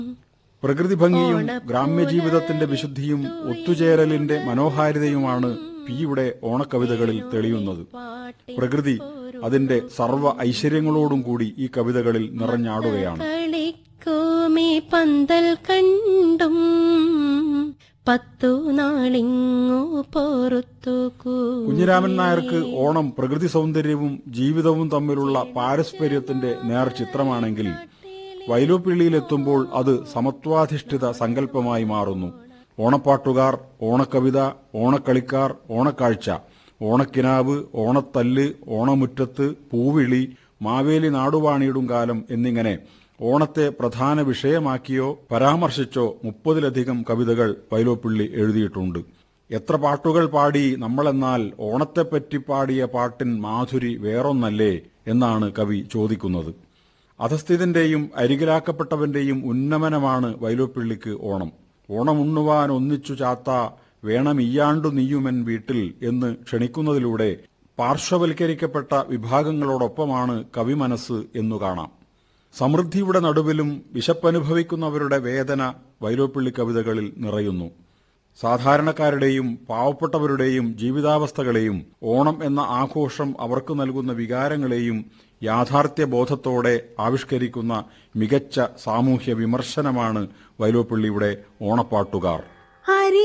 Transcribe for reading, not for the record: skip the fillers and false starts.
പ്രകൃതി ഭംഗിയും ഗ്രാമ്യജീവിതത്തിന്റെ വിശുദ്ധിയും ഒത്തുചേരലിന്റെ മനോഹാരിതയുമാണ് പിയുടെ ഓണക്കവിതകളിൽ തെളിയുന്നത്. പ്രകൃതി അതിന്റെ സർവ്വ ഐശ്വര്യങ്ങളോടും കൂടി ഈ കവിതകളിൽ നിറഞ്ഞാടുകയാണ്. പന്തൽ കണ്ടും 10 നാളിങ്ങു പൊറുത്തു. കുഞ്ഞിരാമൻ നായർക്ക് ഓണം പ്രകൃതി സൗന്ദര്യവും ജീവിതവും തമ്മിലുള്ള പാരസ്പര്യത്തിന്റെ നേർചിത്രമാണെങ്കിൽ വൈലോപ്പിള്ളിയിലെത്തുമ്പോൾ അത് സമത്വാധിഷ്ഠിത സങ്കല്പമായി മാറുന്നു. ഓണപ്പാട്ടുകാർ, ഓണക്കവിത, ഓണക്കളിക്കാർ, ഓണക്കാഴ്ച, ഓണക്കിനാവ്, ഓണത്തല്ല്, ഓണമുറ്റത്ത്, പൂവിളി, മാവേലി നാടുവാണിയിടും കാലം എന്നിങ്ങനെ ഓണത്തെ പ്രധാന വിഷയമാക്കിയോ പരാമർശിച്ചോ 30-ലധികം കവിതകൾ വൈലോപ്പിള്ളി എഴുതിയിട്ടുണ്ട്. എത്ര പാട്ടുകൾ പാടി നമ്മളെന്നാൽ ഓണത്തെപ്പറ്റി പാടിയ പാട്ടിൻ മാധുരി വേറൊന്നല്ലേ എന്നാണ് കവി ചോദിക്കുന്നത്. അധസ്ഥിതന്റെയും അരികിലാക്കപ്പെട്ടവന്റെയും ഉന്നമനമാണ് വൈലോപ്പിള്ളിക്ക് ഓണം. ഓണമുണ്ണുവാൻ ഒന്നിച്ചു ചാത്ത വേണമിയ്യാണ്ടു നീയുമെൻ വീട്ടിൽ എന്ന് ക്ഷണിക്കുന്നതിലൂടെ പാർശ്വവൽക്കരിക്കപ്പെട്ട വിഭാഗങ്ങളോടൊപ്പമാണ് കവിമനസ് എന്നു കാണാം. സമൃദ്ധിയുടെ നടുവിലും വിശപ്പനുഭവിക്കുന്നവരുടെ വേദന വൈലോപ്പിള്ളി കവിതകളിൽ നിറയുന്നു. സാധാരണക്കാരുടെയും പാവപ്പെട്ടവരുടെയും ജീവിതാവസ്ഥകളെയും ഓണം എന്ന ആഘോഷം അവർക്ക് നൽകുന്ന വികാരങ്ങളെയും യാഥാർത്ഥ്യബോധത്തോടെ ആവിഷ്കരിക്കുന്ന മികച്ച സാമൂഹ്യ വിമർശനമാണ് വൈലോപ്പിള്ളിയുടെ ഓണപ്പാട്ടുകാർ.